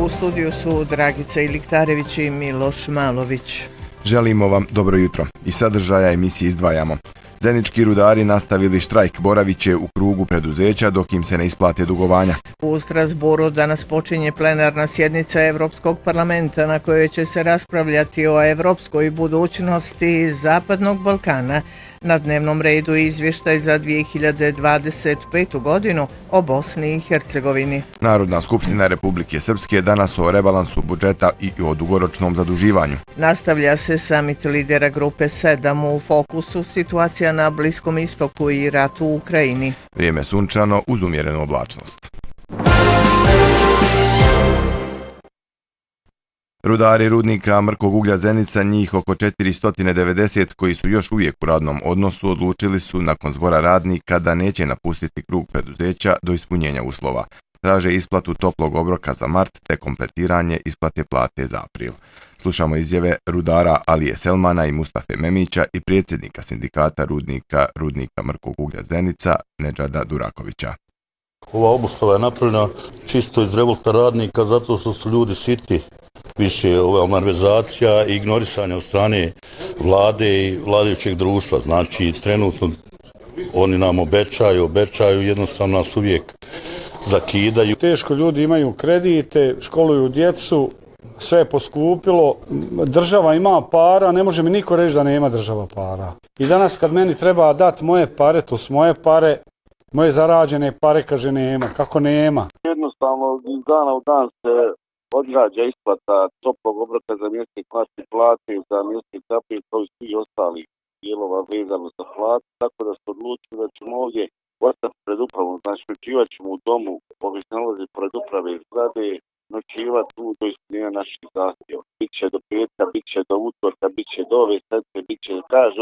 U studiju su Dragica Iliktarević i Miloš Malović. Želimo vam dobro jutro. Iz sadržaja emisije izdvajamo. Zenički rudari nastavili štrajk, boravit će u krugu preduzeća dok im se ne isplate dugovanja. U Strasbourgu danas počinje plenarna sjednica Europskog parlamenta na kojoj će se raspravljati o evropskoj budućnosti Zapadnog Balkana. Na dnevnom redu izvještaj za 2025. godinu o Bosni i Hercegovini. Narodna skupština Republike Srpske danas o rebalansu budžeta i o dugoročnom zaduživanju. Nastavlja se samit lidera grupe 7 u fokusu situacija na Bliskom istoku i rat u Ukrajini. Vrijeme sunčano uz umjerenu oblačnost. Rudari rudnika mrkog uglja Zenica, njih oko 490 koji su još uvijek u radnom odnosu, odlučili su nakon zbora radnika da neće napustiti krug preduzeća do ispunjenja uslova. Traže isplatu toplog obroka za mart te kompletiranje isplate plate za april. Slušamo izjave rudara Alije Selmana i Mustafe Memića i predsjednika sindikata rudnika mrkog uglja Zenica Nedžada Durakovića. Ova obustava je napravljena čisto iz revolta radnika zato što su ljudi siti više ova malverzacija i ignorisanja od strane vlade i vladajućeg društva. Znači, trenutno oni nam obećaju, jednostavno nas uvijek zakidaju. Teško ljudi imaju kredite, školuju djecu, sve je poskupilo, država ima para, ne može mi niko reći da nema država para. I danas kad meni treba dati moje pare, to su moje pare, moje zarađene pare, kaže nema. Kako nema? Jednostavno, iz dana u dan se odgađa isplata toplog obroka za mjesec mati plate, za mjesec april, kao i svi ostali dijelova vezano za plate, tako da su odlučili da ćemo ovdje ostati pred upravom, znači noćivat ćemo u domu, koji se nalazi pred uprave zgrade, noćivat tu do ispunjenja naših zahtjeva. Biće do petka, biće do utorka, biće do ove sedmice, biće, kažu,